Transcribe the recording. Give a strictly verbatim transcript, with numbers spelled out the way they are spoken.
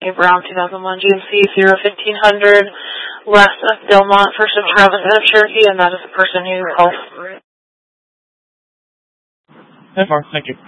A Brown two thousand one G M C zero fifteen hundred west of Delmont, first of Travis out of Cherokee, and that is the person who called. ten four, thank you.